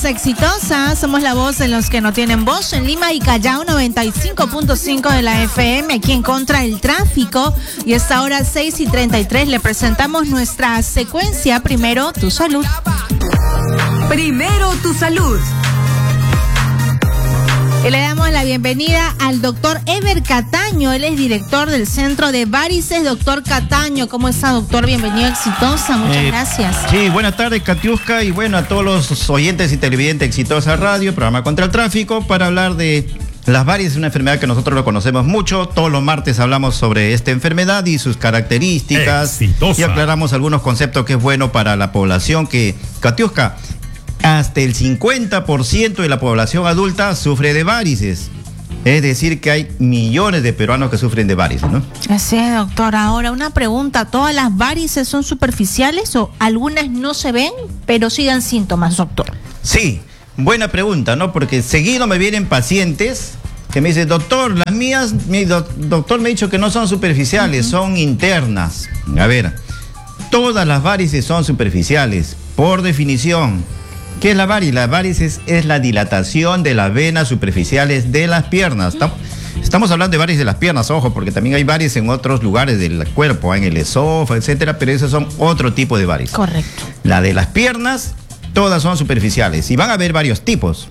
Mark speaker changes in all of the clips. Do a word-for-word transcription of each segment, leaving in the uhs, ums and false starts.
Speaker 1: Exitosa, somos la voz de los que no tienen voz en Lima y Callao, noventa y cinco punto cinco de la F M, aquí en Contra el Tráfico. Y a esta hora seis y treinta y tres le presentamos nuestra secuencia. Primero, tu salud.
Speaker 2: Primero, tu salud.
Speaker 1: Y le damos la bienvenida al doctor Ever Cataño. Él es director del Centro de Varices. Doctor Cataño, ¿cómo está, doctor? Bienvenido a Exitosa, muchas eh, gracias.
Speaker 3: Sí, buenas tardes, Katiuska, y bueno, a todos los oyentes y televidentes de Exitosa Radio, programa Contra el Tráfico, para hablar de las varices, una enfermedad que nosotros lo conocemos mucho. Todos los martes hablamos sobre esta enfermedad y sus características. Exitosa. Y aclaramos algunos conceptos que es bueno para la población, que, Katiuska, hasta el cincuenta por ciento de la población adulta sufre de varices. Es decir, que hay millones de peruanos que sufren de varices, ¿no?
Speaker 1: Así es, doctor. Ahora, una pregunta. ¿Todas las varices son superficiales o algunas no se ven, pero sí dan síntomas, doctor?
Speaker 3: Sí, buena pregunta, ¿no? Porque seguido me vienen pacientes que me dicen, doctor, las mías, mi do doctor me ha dicho que no son superficiales, uh-huh. son internas. A ver, todas las varices son superficiales, por definición. ¿Qué es la varice? La varices es la dilatación de las venas superficiales de las piernas. Estamos hablando de varices de las piernas, ojo, porque también hay varices en otros lugares del cuerpo, en el esófago, etcétera, pero esos son otro tipo de varices.
Speaker 1: Correcto.
Speaker 3: La de las piernas, todas son superficiales y van a haber varios tipos.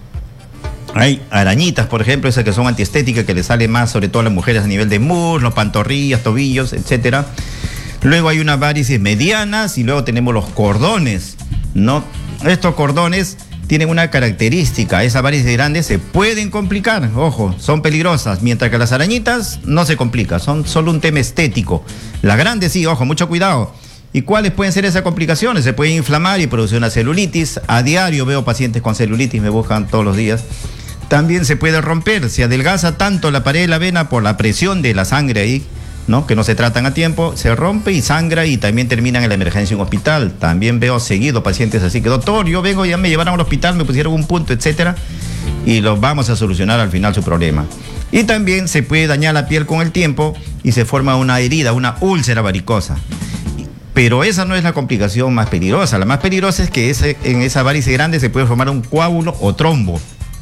Speaker 3: Hay arañitas, por ejemplo, esas que son antiestéticas, que le sale más sobre todo a las mujeres a nivel de muslos, pantorrillas, tobillos, etcétera. Luego hay unas varices medianas y luego tenemos los cordones, ¿no? Estos cordones tienen una característica, esas varices grandes se pueden complicar, ojo, son peligrosas, mientras que las arañitas no se complican, son solo un tema estético. Las grandes sí, ojo, mucho cuidado. ¿Y cuáles pueden ser esas complicaciones? Se pueden inflamar y producir una celulitis. A diario veo pacientes con celulitis, me buscan todos los días. También se puede romper, se adelgaza tanto la pared de la vena por la presión de la sangre ahí, ¿no? Que no se tratan a tiempo, se rompe y sangra y también terminan en la emergencia en un hospital. También veo seguido pacientes así que, doctor, yo vengo, ya me llevaron al hospital, me pusieron un punto, etcétera, y los vamos a solucionar al final su problema. Y también se puede dañar la piel con el tiempo y se forma una herida, una úlcera varicosa. Pero esa no es la complicación más peligrosa. La más peligrosa es que ese, en esa varice grande se puede formar un coágulo o trombo.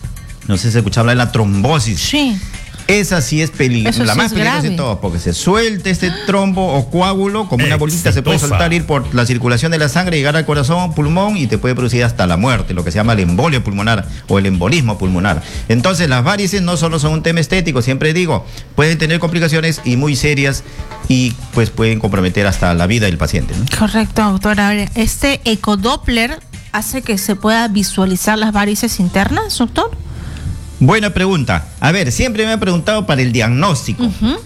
Speaker 3: No sé si se escucha hablar de la trombosis.
Speaker 1: Sí.
Speaker 3: Esa sí es peligrosa, la
Speaker 1: sí
Speaker 3: más
Speaker 1: es
Speaker 3: peligrosa
Speaker 1: grave.
Speaker 3: de todo, porque se suelta este trombo o coágulo, como una bolita, se puede soltar, ir por la circulación de la sangre, llegar al corazón, pulmón, y te puede producir hasta la muerte, lo que se llama el embolio pulmonar o el embolismo pulmonar. Entonces, las varices no solo son un tema estético, siempre digo, pueden tener complicaciones y muy serias, y pues pueden comprometer hasta la vida del paciente, ¿no?
Speaker 1: Correcto, doctora. ¿Este ecodoppler hace que se pueda visualizar las varices internas, doctor?
Speaker 3: Buena pregunta. A ver, siempre me han preguntado para el diagnóstico. Uh-huh.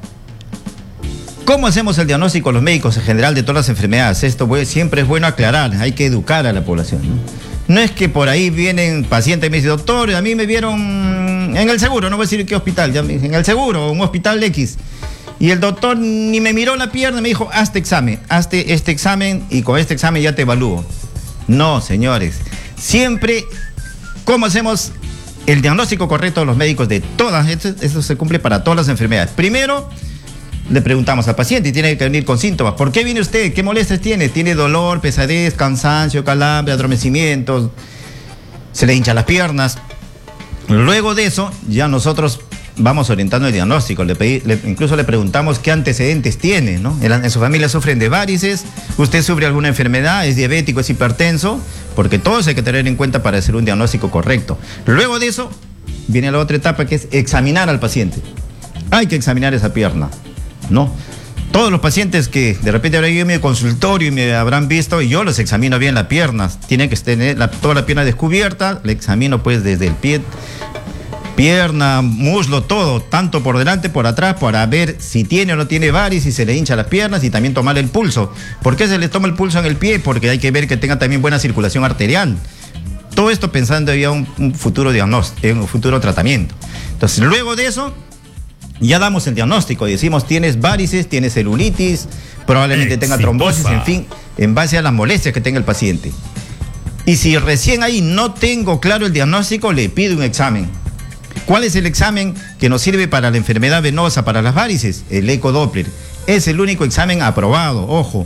Speaker 3: ¿Cómo hacemos el diagnóstico los médicos en general de todas las enfermedades? Esto siempre es bueno aclarar, hay que educar a la población, ¿no? No es que por ahí vienen pacientes y me dicen, doctor, a mí me vieron en el seguro, no voy a decir qué hospital, ya me dicen, en el seguro, un hospital X. Y el doctor ni me miró la pierna, me dijo, hazte examen, hazte este examen y con este examen ya te evalúo. No, señores, siempre, ¿cómo hacemos el diagnóstico correcto de los médicos de todas? Esto, esto se cumple para todas las enfermedades. Primero, le preguntamos al paciente y tiene que venir con síntomas. ¿Por qué viene usted? ¿Qué molestias tiene? ¿Tiene dolor, pesadez, cansancio, calambre, adormecimientos? ¿Se le hinchan las piernas? Luego de eso, ya nosotros vamos orientando el diagnóstico. Le pedí, le, incluso le preguntamos qué antecedentes tiene, ¿no? En, en su familia sufren de varices, usted sufre alguna enfermedad, es diabético, es hipertenso, porque todo eso hay que tener en cuenta para hacer un diagnóstico correcto. Luego de eso, viene la otra etapa, que es examinar al paciente. Hay que examinar esa pierna, ¿no? Todos los pacientes que de repente habrán ido a mi consultorio y me habrán visto, y yo los examino bien las piernas. Tienen que tener la, toda la pierna descubierta, le examino pues desde el pie, pierna, muslo, todo, tanto por delante, por atrás, para ver si tiene o no tiene varices, si se le hincha las piernas, y también tomarle el pulso. ¿Por qué se le toma el pulso en el pie? Porque hay que ver que tenga también buena circulación arterial. Todo esto pensando en un, un futuro diagnóstico, en un futuro tratamiento. Entonces, luego de eso, ya damos el diagnóstico y decimos, tienes varices, tienes celulitis, probablemente Exitosa. tenga trombosis, en fin, en base a las molestias que tenga el paciente. Y si recién ahí no tengo claro el diagnóstico, le pido un examen. ¿Cuál es el examen que nos sirve para la enfermedad venosa, para las varices? El ecodoppler. Es el único examen aprobado, ojo.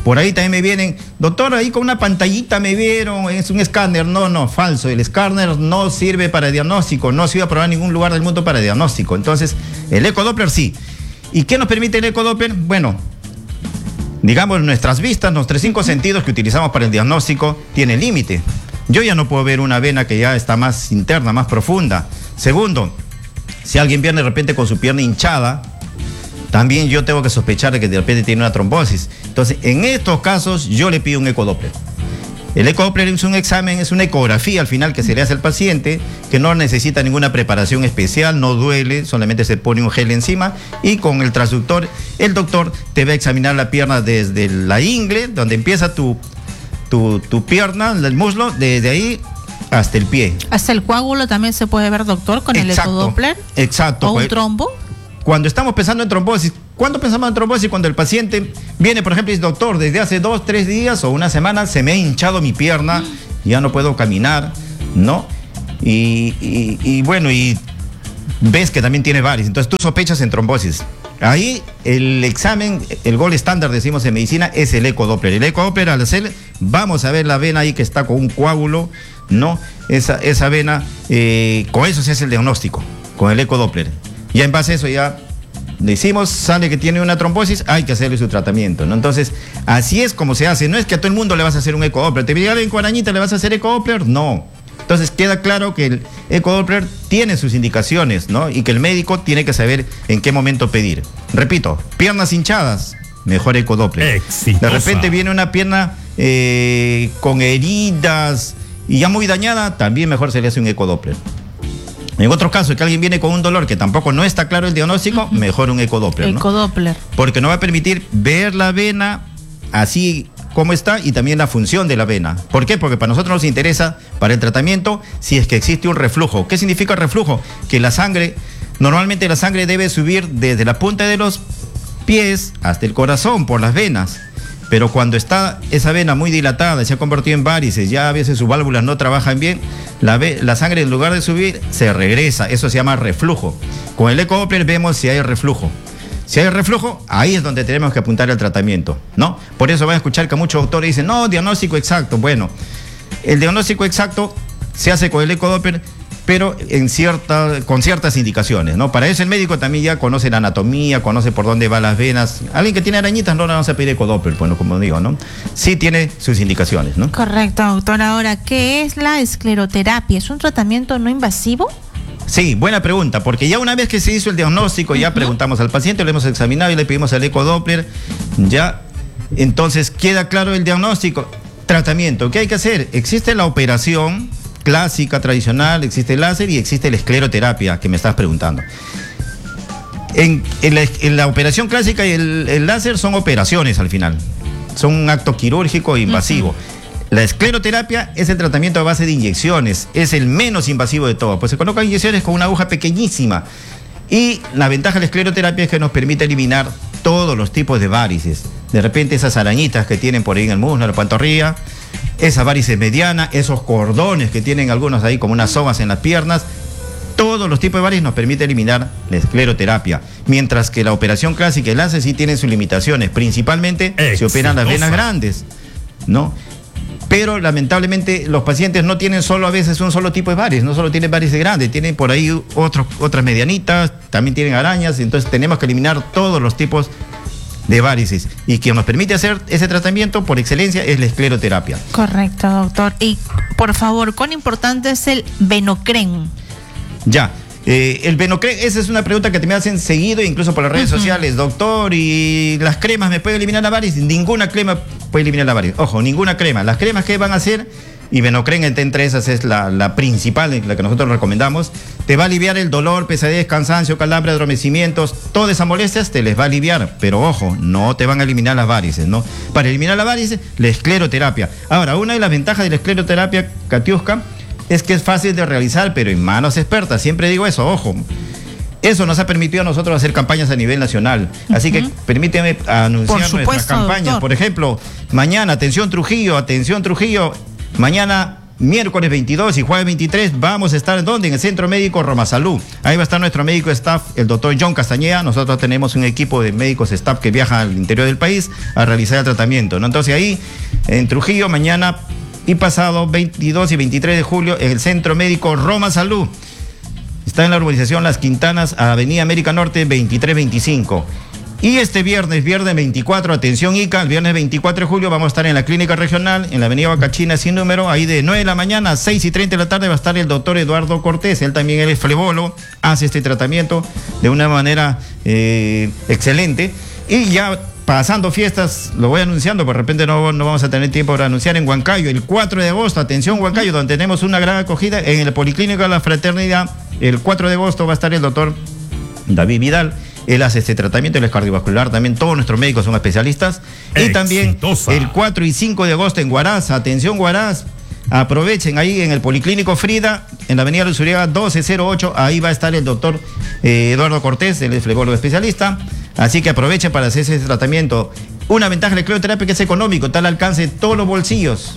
Speaker 3: Por ahí también me vienen, doctor, ahí con una pantallita me vieron, es un escáner. No, no, falso. El escáner no sirve para diagnóstico, no se iba a probar en ningún lugar del mundo para diagnóstico. Entonces, el ecodoppler sí. ¿Y qué nos permite el ecodoppler? Bueno, digamos, nuestras vistas, nuestros cinco sentidos que utilizamos para el diagnóstico tienen límite. Yo ya no puedo ver una vena que ya está más interna, más profunda. Segundo, si alguien viene de repente con su pierna hinchada, también yo tengo que sospechar de que de repente tiene una trombosis. Entonces, en estos casos, yo le pido un ecodoppler. El ecodoppler es un examen, es una ecografía al final que se le hace al paciente, que no necesita ninguna preparación especial, no duele, solamente se pone un gel encima y con el transductor, el doctor te va a examinar la pierna desde la ingle, donde empieza tu, tu, tu pierna, el muslo, desde ahí hasta el pie.
Speaker 1: ¿Hasta el coágulo también se puede ver, doctor, con
Speaker 3: exacto,
Speaker 1: el ecodoppler?
Speaker 3: Exacto.
Speaker 1: ¿O un trombo?
Speaker 3: Cuando estamos pensando en trombosis, ¿cuándo pensamos en trombosis? Cuando el paciente viene, por ejemplo, y dice, doctor, desde hace dos, tres días o una semana se me ha hinchado mi pierna, ya no puedo caminar, ¿no? Y, y, y bueno, y ves que también tiene varices, entonces tú sospechas en trombosis. Ahí el examen, el gold estándar, decimos en medicina, es el ecodoppler. El ecodoppler, al hacer, vamos a ver la vena ahí que está con un coágulo, ¿no? Esa, esa vena, eh, con eso se hace el diagnóstico, con el ecodoppler. Ya en base a eso ya decimos, sale que tiene una trombosis, hay que hacerle su tratamiento, ¿no? Entonces, así es como se hace. No es que a todo el mundo le vas a hacer un ecodoppler. ¿Te llega en Cuarañita, le vas a hacer ecodoppler? No. Entonces, queda claro que el ecodoppler tiene sus indicaciones, ¿no? Y que el médico tiene que saber en qué momento pedir. Repito, piernas hinchadas, mejor ecodoppler.
Speaker 2: Exitosa.
Speaker 3: De repente viene una pierna eh, con heridas y ya muy dañada, también mejor se le hace un ecodoppler. En otro caso, que alguien viene con un dolor que tampoco no está claro el diagnóstico, uh-huh. mejor un ecodoppler, ¿no?
Speaker 1: Ecodoppler.
Speaker 3: Porque nos va a permitir ver la vena así como está y también la función de la vena. ¿Por qué? Porque para nosotros nos interesa, para el tratamiento, si es que existe un reflujo. ¿Qué significa reflujo? Que la sangre, normalmente la sangre debe subir desde la punta de los pies hasta el corazón por las venas. Pero cuando está esa vena muy dilatada, se ha convertido en varices, ya a veces sus válvulas no trabajan bien, la, ve, la sangre en lugar de subir se regresa, eso se llama reflujo. Con el ecodoppler vemos si hay reflujo. Si hay reflujo, ahí es donde tenemos que apuntar al tratamiento, ¿no? Por eso van a escuchar que muchos doctores dicen, no, diagnóstico exacto. Bueno, el diagnóstico exacto se hace con el ecodoppler, pero en cierta, con ciertas indicaciones, ¿no? Para eso el médico también ya conoce la anatomía, conoce por dónde van las venas. Alguien que tiene arañitas no le vamos a pedir ecodoppler, bueno, como digo, ¿no? Sí tiene sus indicaciones, ¿no?
Speaker 1: Correcto, doctor. Ahora, ¿qué es la escleroterapia? ¿Es un tratamiento no invasivo?
Speaker 3: Sí, buena pregunta, porque ya una vez que se hizo el diagnóstico, ya uh-huh. preguntamos al paciente, lo hemos examinado y le pedimos el ecodoppler, ya, entonces queda claro el diagnóstico. Tratamiento, ¿qué hay que hacer? Existe la operación clásica, tradicional, existe el láser y existe la escleroterapia, que me estás preguntando. En, en, la, en la operación clásica y el, el láser son operaciones al final, son un acto quirúrgico invasivo. Uh-huh. La escleroterapia es el tratamiento a base de inyecciones, es el menos invasivo de todo, pues se colocan inyecciones con una aguja pequeñísima. Y la ventaja de la escleroterapia es que nos permite eliminar todos los tipos de varices. De repente esas arañitas que tienen por ahí en el muslo, en la pantorrilla, esas varices medianas, esos cordones que tienen algunos ahí como unas sogas en las piernas, todos los tipos de varices nos permite eliminar la escleroterapia. Mientras que la operación clásica y el láser sí tienen sus limitaciones. Principalmente Exitosa. Se operan las venas grandes, ¿no? Pero lamentablemente los pacientes no tienen solo a veces un solo tipo de varices, no solo tienen varices grandes, tienen por ahí otros, otras medianitas, también tienen arañas, entonces tenemos que eliminar todos los tipos de varices. Y quien nos permite hacer ese tratamiento por excelencia es la escleroterapia.
Speaker 1: Correcto, doctor. Y por favor, ¿cuán importante es el Venocren?
Speaker 3: Ya. Eh, el Venocren, esa es una pregunta que te me hacen seguido, incluso por las redes uh-huh. sociales, doctor, ¿y las cremas me pueden eliminar la varices? Ninguna crema puede eliminar la varices. Ojo, ninguna crema. Las cremas que van a hacer, y Venocren entre esas es la, la principal, la que nosotros recomendamos, te va a aliviar el dolor, pesadez, cansancio, calambre, adormecimientos, todas esas molestias te les va a aliviar, pero ojo, no te van a eliminar las varices, ¿no? Para eliminar las varices, la escleroterapia. Ahora, una de las ventajas de la escleroterapia, Katiuska, es que es fácil de realizar, pero en manos expertas. Siempre digo eso, ojo. Eso nos ha permitido a nosotros hacer campañas a nivel nacional. Así uh-huh. que permíteme anunciar
Speaker 1: Por supuesto,
Speaker 3: nuestras campañas.
Speaker 1: Doctor.
Speaker 3: Por ejemplo, mañana, atención Trujillo, atención Trujillo, mañana miércoles veintidós y jueves veintitrés vamos a estar ¿en dónde? En el Centro Médico Roma Salud. Ahí va a estar nuestro médico staff, el doctor John Castañeda. Nosotros tenemos un equipo de médicos staff que viaja al interior del país a realizar el tratamiento, ¿no? Entonces ahí, en Trujillo, mañana y pasado, veintidós y veintitrés de julio, en el Centro Médico Roma Salud. Está en la urbanización Las Quintanas, Avenida América Norte, veintitrés veinticinco. Y este viernes, viernes veinticuatro, atención I C A, el viernes veinticuatro de julio vamos a estar en la clínica regional, en la avenida Huacachina sin número, ahí de nueve de la mañana a seis y treinta de la tarde va a estar el doctor Eduardo Cortés. Él también él es flebólogo, hace este tratamiento de una manera eh, excelente. Y ya pasando fiestas, lo voy anunciando, por repente no, no vamos a tener tiempo para anunciar, en Huancayo, el cuatro de agosto, atención Huancayo, donde tenemos una gran acogida en el Policlínico de la Fraternidad. El cuatro de agosto va a estar el doctor David Vidal. Él hace este tratamiento, él es cardiovascular, también todos nuestros médicos son especialistas. Exitosa. Y también el cuatro y cinco de agosto en Huaraz, atención Huaraz, aprovechen ahí en el Policlínico Frida, en la avenida Luzuriaga doce cero ocho, ahí va a estar el doctor eh, Eduardo Cortés, él es flebólogo especialista, así que aprovechen para hacer ese tratamiento. Una ventaja de la crioterapia que es económico, está al alcance de todos los bolsillos,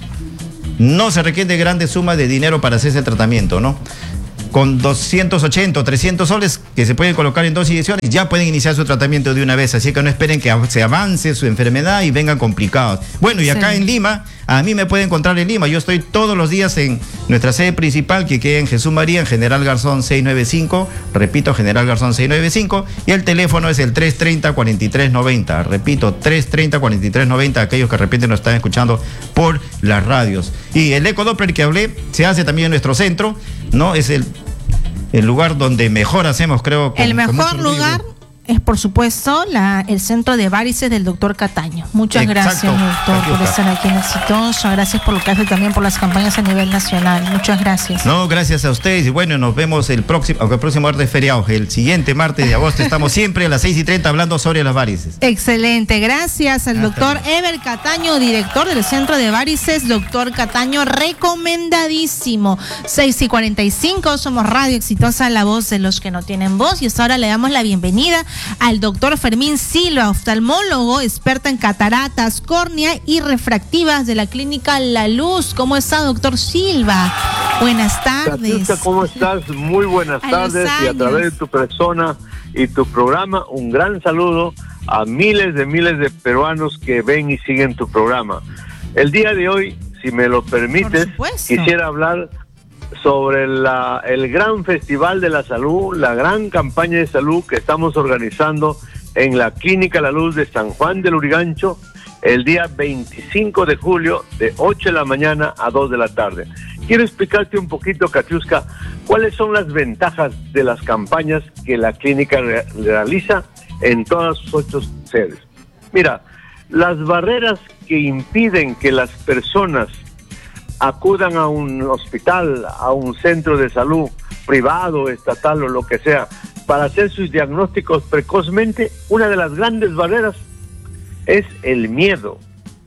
Speaker 3: no se requiere grandes sumas de dinero para hacer ese tratamiento, ¿no? Con doscientos ochenta o trescientos soles que se pueden colocar en dos inyecciones, ya pueden iniciar su tratamiento de una vez, así que no esperen que se avance su enfermedad y vengan complicados. Bueno, y acá sí. En Lima, a mí me pueden encontrar en Lima, yo estoy todos los días en nuestra sede principal que queda en Jesús María, en General Garzón seiscientos noventa y cinco, repito, General Garzón seiscientos noventa y cinco, y el teléfono es el tres treinta, cuarenta y tres noventa, repito, tres treinta, cuarenta y tres noventa, aquellos que de repente nos están escuchando por las radios. Y el ecodoppler que hablé se hace también en nuestro centro, ¿no? Es el El lugar donde mejor hacemos, creo. Con,
Speaker 1: el mejor lugar es, por supuesto, la, el centro de varices del doctor Cataño. Muchas Exacto. gracias, doctor, Catiusca. Por estar aquí en Exitosa. Gracias por lo que hace también por las campañas a nivel nacional. Muchas gracias.
Speaker 3: No, gracias a ustedes. Y bueno, nos vemos el próximo, aunque el próximo martes es feriado, el siguiente martes de agosto estamos siempre a las seis y treinta hablando sobre las varices.
Speaker 1: Excelente. Gracias al Hasta doctor bien. Ever Cataño, director del centro de varices. Doctor Cataño, recomendadísimo. seis y cuarenta y cinco, somos Radio Exitosa, la voz de los que no tienen voz. Y hasta ahora le damos la bienvenida al doctor Fermín Silva, oftalmólogo, experta en cataratas, córnea y refractivas de la clínica La Luz. ¿Cómo está, doctor Silva? Buenas tardes.
Speaker 2: Catiusca, ¿cómo estás? Muy buenas a tardes y a través de tu persona y tu programa, un gran saludo a miles de miles de peruanos que ven y siguen tu programa. El día de hoy, si me lo permites, quisiera hablar sobre la, el gran festival de la salud, la gran campaña de salud que estamos organizando en la Clínica La Luz de San Juan del Urigancho el día veinticinco de julio de ocho de la mañana a dos de la tarde. Quiero explicarte un poquito, Catiusca, cuáles son las ventajas de las campañas que la clínica re- realiza en todas sus ocho sedes. Mira, las barreras que impiden que las personas acudan a un hospital, a un centro de salud privado, estatal o lo que sea, para hacer sus diagnósticos precozmente, una de las grandes barreras es el miedo.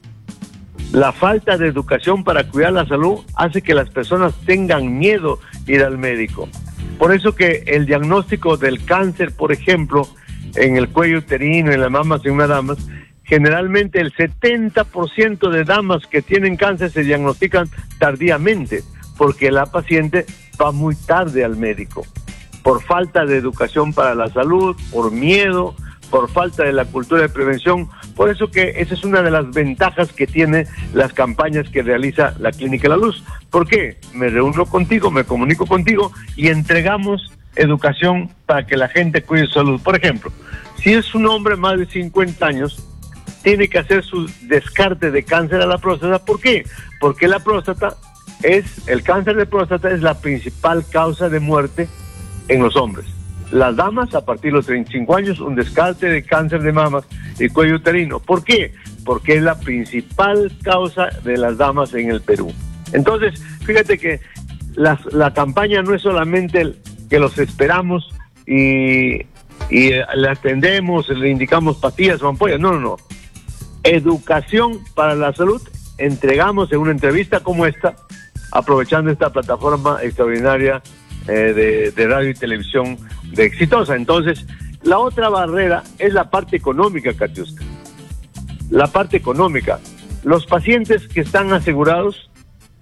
Speaker 2: La falta de educación para cuidar la salud hace que las personas tengan miedo de ir al médico. Por eso que el diagnóstico del cáncer, por ejemplo, en el cuello uterino, en las mamas y en unas damas, generalmente el setenta por ciento de damas que tienen cáncer se diagnostican tardíamente, porque la paciente va muy tarde al médico, por falta de educación para la salud, por miedo, por falta de la cultura de prevención. Por eso que esa es una de las ventajas que tiene las campañas que realiza la Clínica La Luz. ¿Por qué? Me reúno contigo, me comunico contigo y entregamos educación para que la gente cuide su salud. Por ejemplo, si es un hombre más de cincuenta años, tiene que hacer su descarte de cáncer a la próstata. ¿Por qué? Porque la próstata es, el cáncer de próstata es la principal causa de muerte en los hombres. Las damas, a partir de los treinta y cinco años, un descarte de cáncer de mamas y cuello uterino. ¿Por qué? Porque es la principal causa de las damas en el Perú. Entonces, fíjate que las, la campaña no es solamente el, que los esperamos y, y le atendemos, le indicamos pastillas o ampollas. No, no, no. Educación para la salud, entregamos en una entrevista como esta, aprovechando esta plataforma extraordinaria eh, de, de radio y televisión de Exitosa. Entonces, la otra barrera es la parte económica, Catiusca. La parte económica. Los pacientes que están asegurados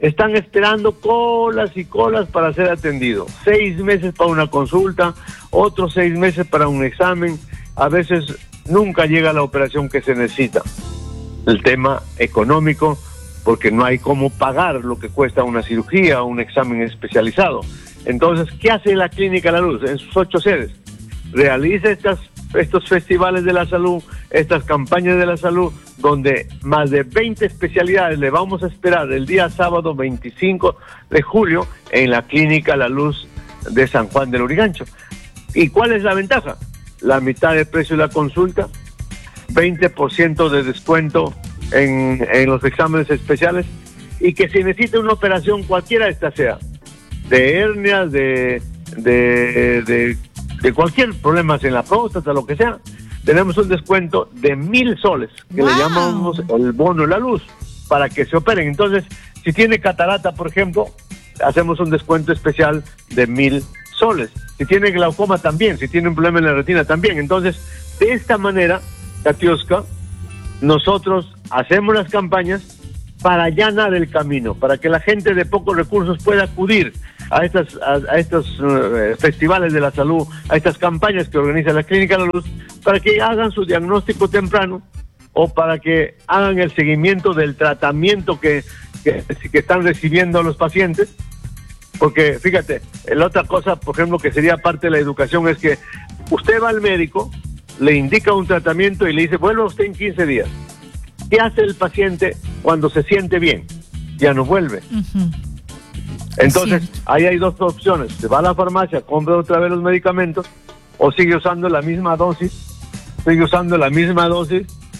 Speaker 2: están esperando colas y colas para ser atendidos. Seis meses para una consulta, otros seis meses para un examen. A veces nunca llega la operación que se necesita. El tema económico, porque no hay cómo pagar lo que cuesta una cirugía o un examen especializado. Entonces, ¿qué hace la Clínica La Luz en sus ocho sedes? Realiza estas, estos festivales de la salud, estas campañas de la salud, donde más de veinte especialidades le vamos a esperar el día sábado veinticinco de julio en la Clínica La Luz de San Juan del Lurigancho. ¿Y cuál es la ventaja? La mitad del precio de la consulta, veinte por ciento de descuento en, en los exámenes especiales, y que si necesita una operación, cualquiera esta sea, de hernias, de, de, de, de cualquier problema en la próstata, lo que sea, tenemos un descuento de mil soles, que wow. le llamamos el bono La Luz, para que se operen. Entonces, si tiene catarata, por ejemplo, hacemos un descuento especial de mil soles. Si tiene glaucoma también, si tiene un problema en la retina también. Entonces, de esta manera, Katiuska, nosotros hacemos las campañas para allanar el camino, para que la gente de pocos recursos pueda acudir a estas a, a estos uh, festivales de la salud, a estas campañas que organiza la Clínica La Luz, para que hagan su diagnóstico temprano o para que hagan el seguimiento del tratamiento que, que, que están recibiendo los pacientes. Porque, fíjate, la otra cosa, por ejemplo, que sería parte de la educación, es que usted va al médico, le indica un tratamiento y le dice, vuelva usted en quince días. ¿Qué hace el paciente cuando se siente bien? Ya no vuelve. Uh-huh. Entonces, ahí hay dos opciones. Se va a la farmacia, compra otra vez los medicamentos, o sigue usando la misma dosis, sigue usando la misma dosis,